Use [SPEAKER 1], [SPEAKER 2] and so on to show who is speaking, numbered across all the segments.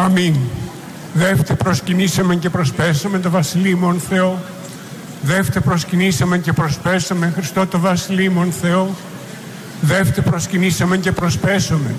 [SPEAKER 1] Αμήν. Δεύτε προσκυνήσαμε και προσπέσαμε το βασιλείμον Θεό. Δεύτε προσκυνήσαμε και προσπέσαμε Χριστό το βασιλείμον Θεό. Δεύτε προσκυνήσαμε και προσπέσαμε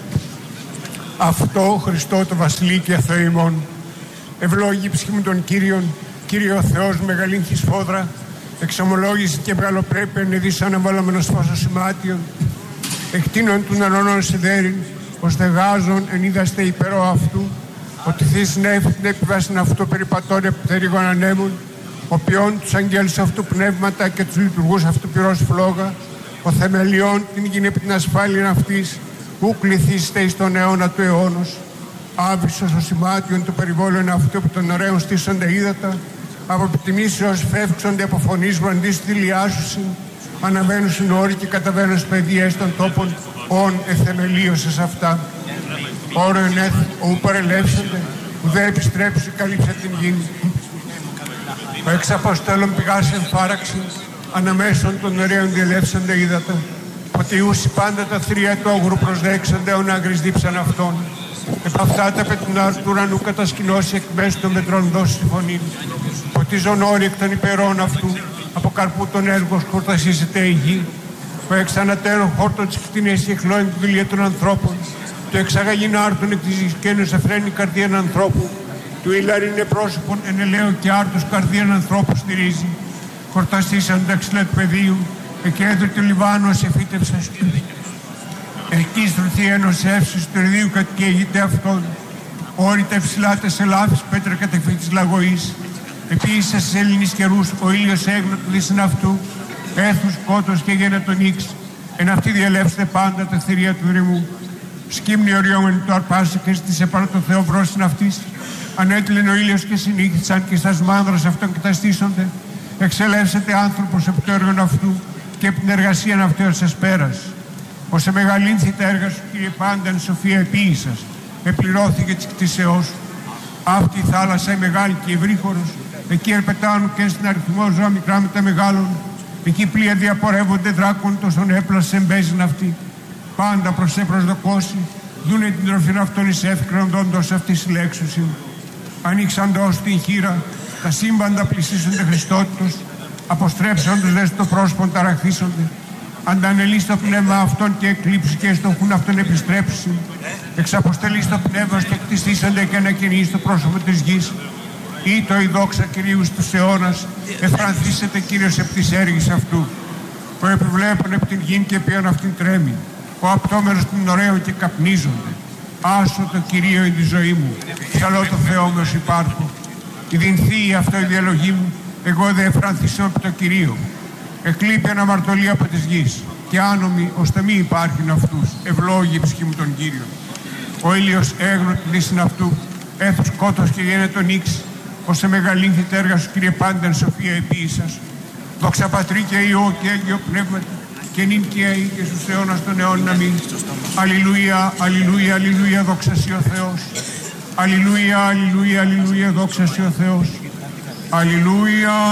[SPEAKER 1] αυτό Χριστό το βασιλεί και Θεό ημών. Ευλόγη ψυχή μου τον Κύριον, Κύριο Θεός μεγαλύνχη σφόδρα, εξομολόγηση και μεγαλοπρέπεια ενεδείς αναβαλόμενος φως σημάτιον, εκτείνων του νερώνων σιδέριν, ώστε γάζων εν είδαστε υπερό αυτού, ότι θείς νεύθ την επιβάσιν αυτού περιπατών επιτερίγων ανέμων, ο ποιόν τους αγγέλους αυτού πνεύματα και τους λειτουργούς αυτού πυρός φλόγα, ο θεμελιών την γίνει επί την ασφάλεια αυτής, ου κληθείστε εις τον αιώνα του αιώνος. Άβυσσος ο σημάτιον του περιβόλων αυτού που των ωραίων στήσονται ύδατα, από επιτιμήσεως φεύξονται από φωνής βροντής θηλιάσουσιν, αναβαίνουσιν όροι και καταβαίνουν παιδίες των τόπων, ον εθεμελίωσες αυτά. Όρον έθ, ου παρελεύσονται, ουδέ επιστρέψει καλύψε την γη. Ο εξ αποστέλων πηγάς εν φάραξη, αναμέσων των ωραίων διελεύσονται ύδατα, ότι ούσι πάντα τα θρία του όγρου προσδέξονται, ον άγκρις δίψαν αυτών. Επ' αυτά τα πετουνάρ του ουρανού κατασκηνώσει εκ μέσου των μετρών δώσει τη φωνή. Ότι ζωνόρι εκ των υπερών αυτού, από καρπού των έργων χορτασίζεται η γη. Ο εξ ανατέρων χόρτων της κτηνές και χλώνει τη δουλεία των ανθρώπων. Το εξαγαγήν άρτων εκ της γης και εφραίνει καρδίαν ανθρώπου. Του ήλαρ είναι πρόσωπον εν ελαίο και άρτους καρδίαν ανθρώπου στηρίζει. Χορτασίσαν τα ξύλα του πεδίου, εκέδρου του Λιβάνου ως εφύτευσας. Εκεί στρωθεί ενός εύσους του ιδίου κατοικείται αυτόν. Όρητα υψηλάτε σε λάφης πέτρα κατεφή της λαγωής. Επίσης στις Ελληνείς καιρούς ο ήλιος έγνω του δίσιν αυτού. Έθους, κότος και γέννα τον ίξ. Εν αυτή διαλέψτε πάντα τα θηρία του δρυμού. Σκύμνη οριόμενη το αρπάσει και στήσε πάνω το Θεό βρόσιν αυτής. Ανέτειλεν ο ήλιος και συνήχθησαν και στας μάνδρας αυτών καταστήσονται. Εξελεύσετε άνθρωπος επί το έργον αυτού και επί την εργασία αυτού σας πέρας. Ώστε μεγαλύνθη τα έργα σου, Κύριε, πάντα εν σοφία επίησας, επληρώθηκε της κτήσεώς σου. Αυτή η θάλασσα η μεγάλη και η ευρύχωρος, εκεί ερπετάνουν και στην αριθμό ζώα μικρά με τα μεγάλων, εκεί πλοία διαπορεύονται δράκων τόσον έπλασε εμπέζιν αυτή. Πάντα προς προσδοκώσει, δούνε την τροφή αυτών εις εύκρονδόντος αυτής λέξουσιν. Ανοίξαντος την χείρα, τα σύμπαντα πλησίσονται Χριστότητος, αποστρέψαντος δε στο πρόσωπον ταραχθήσονται. Αντανελεί το πνεύμα αυτών και εκλείψει και στο χούν αυτόν επιστρέψει. Εξαποστελεί το πνεύμα και κτιστήσονται και ανακοινεί στο πρόσωπο της γης. Ή το η δόξα Κυρίου στους αιώνας, εφρανθήσετε Κύριος επ' της έργης αυτού. Ο επιβλέπων επ' την γην και ποιον αυτήν τρέμει. Ο απτόμερος την ωραίο και καπνίζονται. Άσο το Κυρίο εν τη ζωή μου. Καλό το Θεό μου ως υπάρχω. Η δινθή αυτό η διαλογή μου, εγώ δε εφρανθήσω επί το Κυρίο. Εκλείπει αναμαρτωλία από της γης και άνομοι ώστε μη υπάρχουν αυτούς. Ευλόγη ψυχή μου τον Κύριο. Ο ήλιος έγνω του δίσιν αυτού, έθους κότος και γένε τον ίξ, ώστε μεγαλύνθη τα έργα σου, Κύριε, πάντα εν σοφία επίησας. Δόξα Πατρί και Υιό και Άγιο Πνεύματι, και νυν και αεί και στους αιώνας των αιώνων. Αμήν. Αλληλούια, αλληλούια, αλληλούια, δόξα σοι ο Θεός. Αλληλούια, αλληλούια, αλληλούια, δόξα σοι ο Θεός. Αλληλούια.